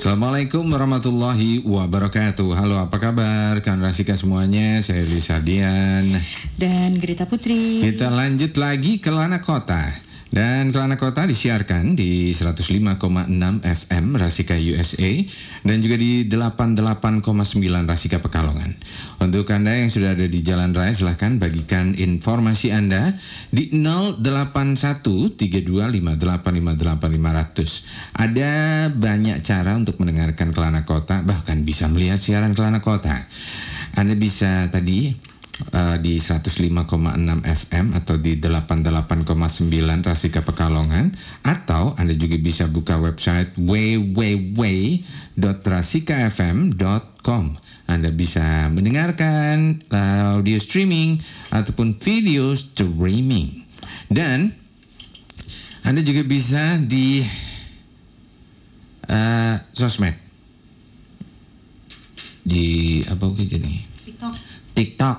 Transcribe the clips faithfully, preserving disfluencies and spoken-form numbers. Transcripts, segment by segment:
Assalamualaikum warahmatullahi wabarakatuh. Halo, apa kabar kan Rasika semuanya? Saya Rizadian dan Grita Putri. Kita lanjut lagi ke Kelana Kota. Dan Kelana Kota disiarkan di seratus lima koma enam F M Rasika U S A dan juga di delapan puluh delapan koma sembilan Rasika Pekalongan. Untuk Anda yang sudah ada di jalan raya, silahkan bagikan informasi Anda di nol delapan satu tiga dua lima delapan lima delapan lima nol nol. Ada banyak cara untuk mendengarkan Kelana Kota, bahkan bisa melihat siaran Kelana Kota. Anda bisa tadi Uh, di seratus lima koma enam F M atau di delapan puluh delapan koma sembilan Rasika Pekalongan, atau Anda juga bisa buka website w w w dot rasika f m dot com. Anda bisa mendengarkan uh, audio streaming ataupun video streaming. Dan Anda juga bisa di uh, sosmed, di apa gitu nih? TikTok. TikTok.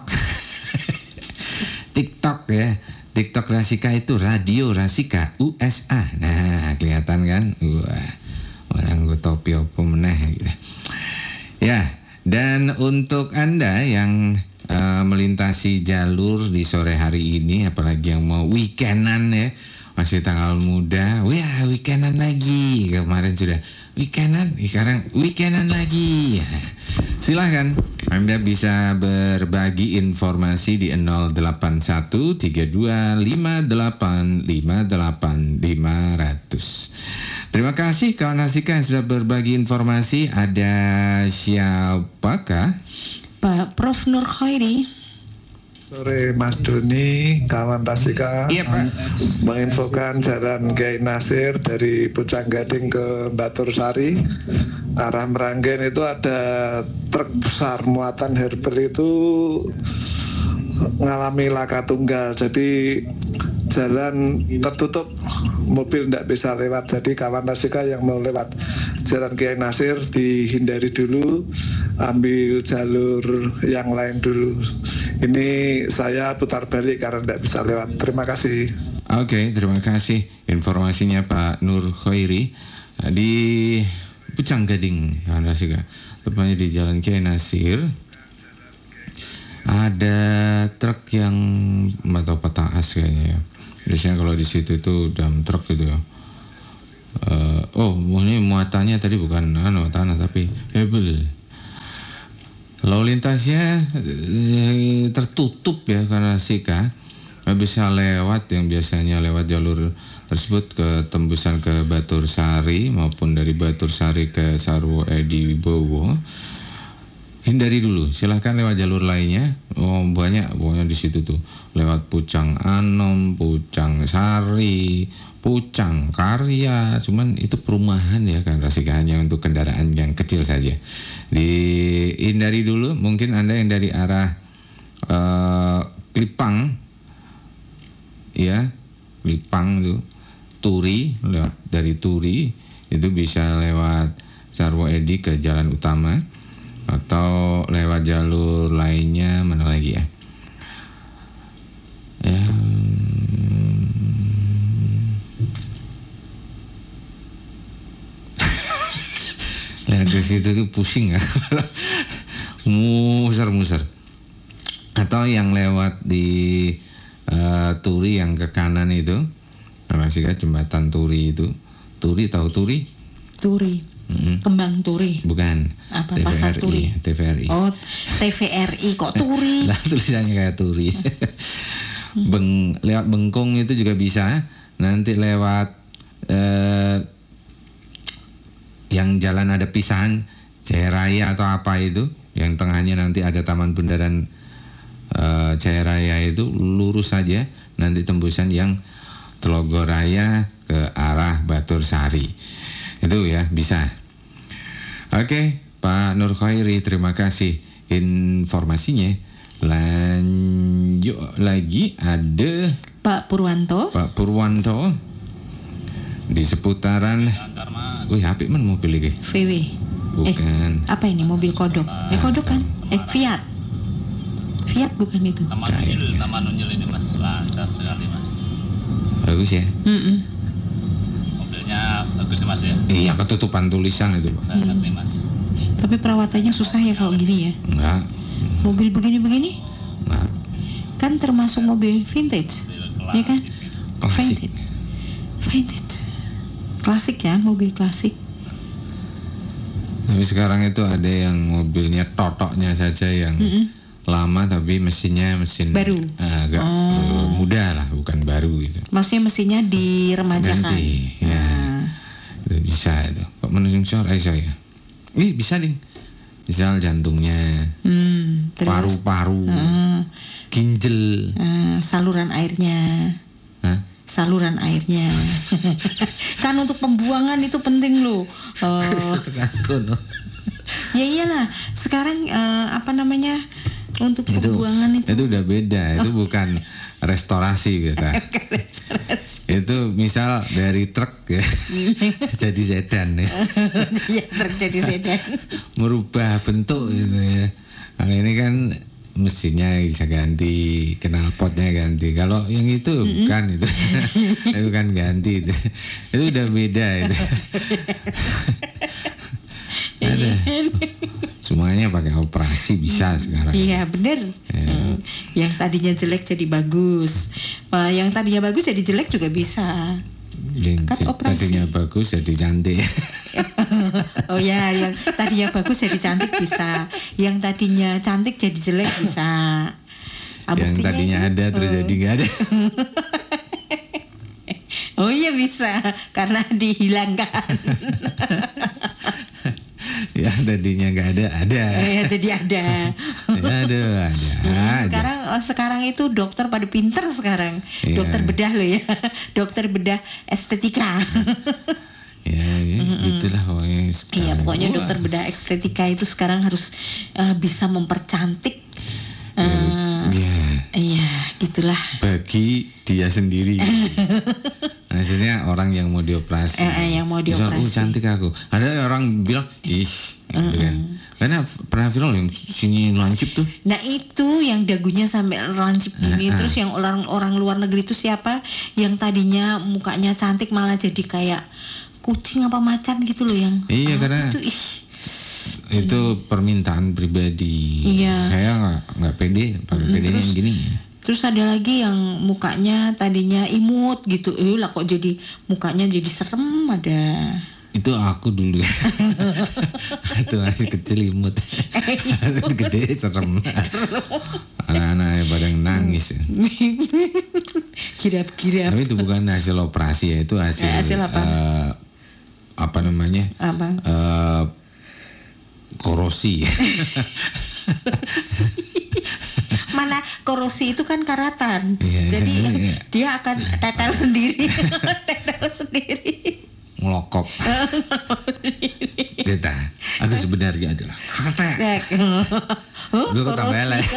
TikTok ya. TikTok Rasika itu Radio Rasika U S A. Nah, kelihatan kan? Wah, orang gue topi apa meneh gitu. Ya, dan untuk Anda yang uh, melintasi jalur di sore hari ini, apalagi yang mau weekendan ya, masih tanggal muda, wah weekendan lagi. Kemarin sudah weekendan, sekarang weekendan lagi. Ya. Silahkan Anda bisa berbagi informasi di nol delapan satu tiga dua lima delapan lima delapan lima nol nol. Terima kasih kawan Rasika yang sudah berbagi informasi. Ada siapakah? Pak Prof Nur Khairi. Sore Mas Doni, kawan Rasika. Iya Pak. Menginfokan jalan Kiai Nasir dari Pucang Gading ke Batur Sari, arah Meranggen itu ada truk besar muatan herber itu mengalami laka tunggal. Jadi jalan tertutup, mobil tidak bisa lewat. Jadi kawan Rasika yang mau lewat jalan Kiai Nasir dihindari dulu, ambil jalur yang lain dulu. Ini saya putar balik karena tidak bisa lewat. Terima kasih. Oke, terima kasih informasinya Pak Nur Khairi di Pucang Gading, kawan Rasika. Tepatnya di Jalan Kiai Nasir. Ada truk yang atau petaas kayaknya ya. Biasanya kalau di situ itu dam truk gitu ya. Uh, oh, ini muatannya tadi bukan anu tanah tapi hebel. Lalu lintasnya eh, tertutup ya karena Sika nggak bisa lewat yang biasanya lewat jalur tersebut ke tembusan ke Batur Sari maupun dari Batur Sari ke Sarwo Edi Wibowo. Hindari dulu, silahkan lewat jalur lainnya. Oh banyak, pokoknya di situ tuh lewat Pucang Anom, Pucang Sari, Pucang Karya, cuman itu perumahan ya kan Rasika, hanya untuk kendaraan yang kecil saja. Dihindari dulu, mungkin Anda yang dari arah uh, Klipang, ya Klipang tuh, Turi, lewat dari Turi itu bisa lewat Sarwo Edi ke jalan utama atau lewat jalur lainnya mana lagi ya? Ya. Lihat di situ tuh pusing ya, muser-muser. Atau yang lewat di uh, Turi yang ke kanan itu, masih kan jembatan Turi itu. Turi tahu Turi? Turi. Mm-hmm. Kembang Turi. Bukan. Apa T V R I, pasar Turi? T V R I. Oh, T V R I kok Turi? Lah tulisannya kayak Turi. Beng, lewat Bengkung itu juga bisa. Nanti lewat eh, yang jalan ada pisahan Jaya Raya atau apa itu, yang tengahnya nanti ada Taman Bundaran uh, Jaya Raya itu, lurus saja nanti tembusan yang Telogoraya ke arah Batur Sari itu ya bisa. Oke Pak Nur Khairi, terima kasih informasinya. Lanjut lagi ada Pak Purwanto. Pak Purwanto di seputaran. Wih, apik men mobil ini. V W. Bukan. Eh, apa ini mobil kodok? Eh kodok kan? Eh Fiat. Fiat bukan itu. Taman Unjil, Taman Unjil ini Mas, lancar sekali Mas. Bagus ya. Mm-mm. Mobil Hasilnya bagus nih Mas ya. Iya, ketutupan tulisan itu Pak. Banget nih Mas. Tapi perawatannya susah ya kalau gini ya. Enggak. Mobil begini-begini Enggak. kan termasuk mobil vintage, ya kan? Klasik. Vintage, vintage, klasik ya, mobil klasik. Tapi sekarang itu ada yang mobilnya totoknya saja yang Mm-mm. lama tapi mesinnya mesin Baru. eh, agak eh, muda lah, bukan baru gitu. Maksudnya mesinnya diremajakan. Ganti, ya. Ah. Itu bisa itu. Kok menusung suara eh, saya? Ih bisa ding. Misal jantungnya, Hmm, terus, paru-paru, ah, ginjal, ah, saluran airnya, Hah? saluran airnya. Kan untuk pembuangan itu penting loh. Oh, ya iyalah. Sekarang eh, apa namanya untuk itu pembuangan itu. itu udah beda, itu bukan restorasi kita. Itu misal dari truk ya jadi sedan ya, Ya terjadi sedan. merubah bentuk gitu ya. Kalau ini kan mesinnya bisa ganti, knalpotnya ganti. Kalau yang itu bukan itu, itu kan ganti itu, itu udah beda itu. Ada. Semuanya pakai operasi bisa sekarang. Iya bener. Ya. Hmm, yang tadinya jelek jadi bagus. Wah, yang tadinya bagus jadi jelek juga bisa. Yang Kan j- operasi. tadinya bagus jadi cantik. Oh ya, yang tadinya bagus jadi cantik bisa. Yang tadinya cantik jadi jelek bisa. Ah, Yang buktinya tadinya itu, ada terus eh, jadi nggak ada. Oh iya bisa, karena dihilangkan. Yang tadinya nggak ada ada. Eh, jadi ada. Ya ada ada. Hmm, aja. sekarang oh, sekarang itu dokter pada pinter sekarang. Iya. Dokter bedah loh ya. Dokter bedah estetika. Ya, ya gitulah pokoknya sekarang. Iya, pokoknya Wah, dokter bedah estetika itu sekarang harus eh, bisa mempercantik. eh, ya, Iya, gitulah. bagi dia sendiri. Maksudnya orang yang mau dioperasi. Eh, eh, yang mau Misal, dioperasi. "Oh, cantik aku." Ada orang bilang, "Ih," gitu kan. Karena f- pernah viral yang sini lancip tuh. Nah itu yang dagunya sampai lancip gini. Ah, ah. Terus yang orang orang luar negeri itu siapa? Yang tadinya mukanya cantik malah jadi kayak kucing apa macan gitu loh yang. Iya, ah, karena- itu, ih. Itu permintaan pribadi. Iya. Saya nggak nggak pede, pakai pedenya yang gini. Terus ada lagi yang mukanya tadinya imut gitu. Eh lah kok jadi mukanya jadi serem ada. Itu aku dulu. Itu masih kecil imut. Gede serem. Anak-anak yang pada nangis. Kirap-kirap. Tapi itu bukan hasil operasi ya, itu hasil, Eh, hasil apa? eh, apa namanya? Apa? Eh, korosi. Mana korosi itu kan karatan. Iya, Jadi iya. dia akan tetel sendiri. Tetel sendiri. Ngelokok. Deta, aku sebenarnya adalah kata. Oh, Gue kok tambah lah.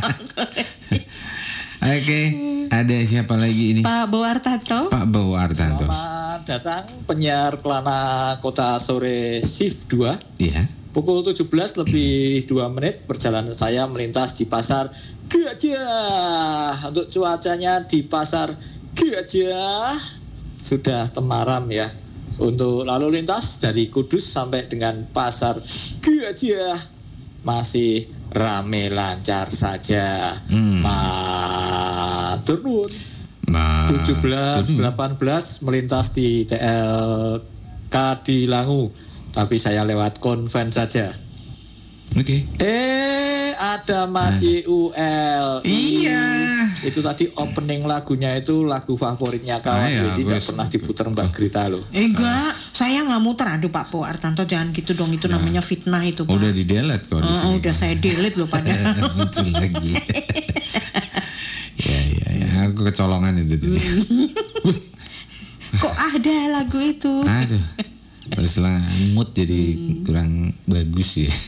Oke, ada siapa lagi ini? Pak Bowartanto. Pak Bowo Artanto. Selamat datang penyiar Kelana Kota Sore Shift dua. Iya. Pukul tujuh belas lebih dua menit perjalanan saya melintas di Pasar Gajah. Untuk cuacanya di Pasar Gajah sudah temaram ya. Untuk lalu lintas dari Kudus sampai dengan Pasar Gajah masih rame lancar saja. Hmm. Matur nuwun. Ma- tujuh belas, tujuh. delapan belas melintas di T L K di Langu, tapi saya lewat konven saja. Oke. Eh, ada masih U L. Iya. Itu tadi opening lagunya itu lagu favoritnya kawan. Ah, iya, Jadi tidak wes. pernah diputar Mbak Grita loh. Eh, enggak, saya nggak muter. Aduh Pak Bowartanto jangan gitu dong. Itu namanya fitnah itu Pak. Udah di delete kok di Oh, sini. udah saya delete loh padahal. Muncul lagi. Ya, ya, ya. Aku kecolongan itu tadi. Kok ada lagu itu? Aduh. Berselang mood jadi kurang bagus ya.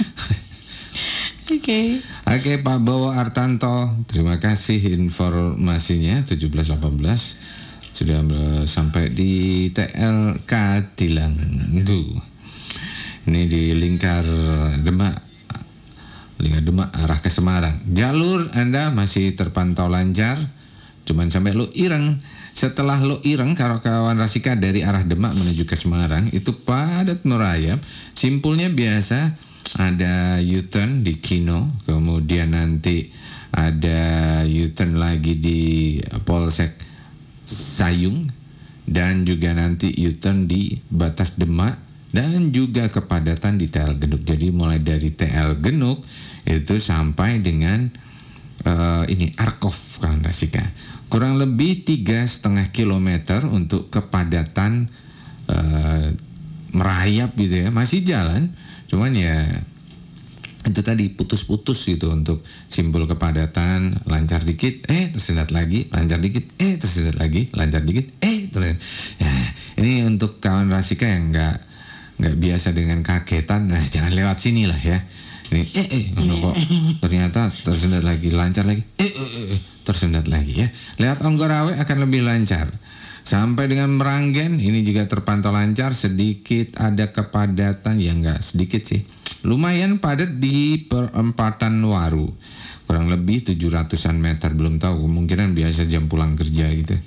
Oke. Oke, Pak Bowo Artanto, terima kasih informasinya. Tujuh belas delapan belas sudah eh, sampai di T L K Dilanggu. Ini di Lingkar Demak. Lingkar Demak arah ke Semarang. Jalur Anda masih terpantau lancar, cuman sampai lu ireng setelah lo ireng kalau kawan Rasika dari arah Demak menuju ke Semarang itu padat merayap. Simpulnya biasa ada U-turn di Kino, kemudian nanti ada U-turn lagi di Polsek Sayung, dan juga nanti U-turn di batas Demak, dan juga kepadatan di T L Genuk. Jadi mulai dari T L Genuk itu sampai dengan uh, ini Arkov kawan Rasika. Kurang lebih tiga setengah kilometer untuk kepadatan uh, merayap gitu ya, masih jalan, cuman ya itu tadi putus-putus gitu untuk simbol kepadatan, lancar dikit, eh tersendat lagi, lancar dikit, eh tersendat lagi, lancar dikit, eh tersendat. Ya, ini untuk kawan Rasika yang nggak nggak biasa dengan kagetan, nah jangan lewat sini lah ya. Ini eh eh kok ternyata tersendat lagi, lancar lagi, eh eh, eh tersendat lagi ya. Lewat Onggarawe akan lebih lancar. Sampai dengan Meranggen ini juga terpantau lancar, sedikit ada kepadatan yang nggak sedikit sih. Lumayan padat di perempatan Waru. Kurang lebih tujuh ratusan meter, belum tahu, kemungkinan biasa jam pulang kerja gitu.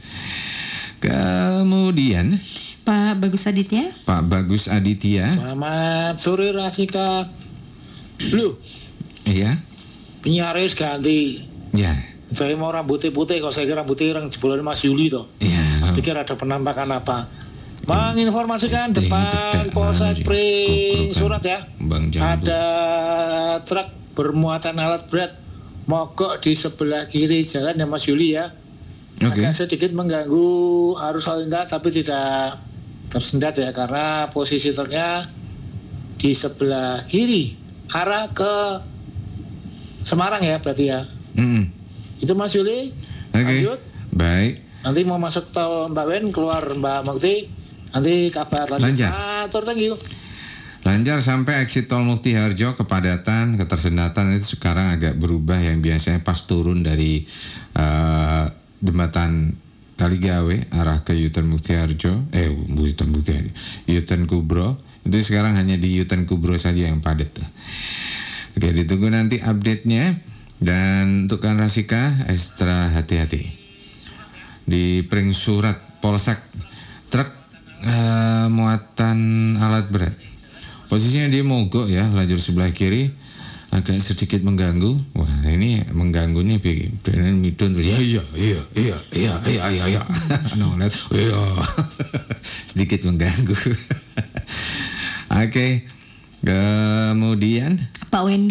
Kemudian Pak Bagus Aditya. Pak Bagus Aditya. Selamat sore Rasika. Lu. Iya. Penyiar harus ganti. Ya. Saya mau rambutnya putih, kalau saya kira rambutnya ireng jebolan Mas Yuli toh. Iya. Pikir ada penampakan apa? Menginformasikan Ting, depan cedak, Polsek anu, Pring kukurukan. Surat ya. Bang Jambu. Ada truk bermuatan alat berat mogok di sebelah kiri jalan ya Mas Yuli ya. Oke. Agak sedikit mengganggu arus lalu lintas tapi tidak tersendat ya, karena posisi truknya di sebelah kiri arah ke Semarang ya berarti ya. Mm-mm. Itu Mas Yuli. Oke. Lanjut. Baik. Nanti mau masuk tol Mbak Wen, keluar Mbak Mukti, nanti kabar lanjut. Lancar. Atur, thank you. Lancar sampai exit tol Mukti Harjo, kepadatan, ketersendatan itu sekarang agak berubah, yang biasanya pas turun dari uh, jembatan Kaligawe arah ke U-turn Mukti Harjo, eh U-turn Mukti Harjo, U-turn Kubro, itu sekarang hanya di U-turn Kubro saja yang padat tuh. Oke, ditunggu nanti update-nya. Dan untuk kawan Rasika, ekstra hati-hati di Pring Surat Polsek, truk uh, muatan alat berat. Posisinya dia mogok ya, lajur sebelah kiri, agak sedikit mengganggu. Wah, ini mengganggunya begini. Dan midun tuh, ya iya iya iya iya iya iya iya. No, lihat, iya. Sedikit mengganggu. Oke, okay. Kemudian Pak Wendy.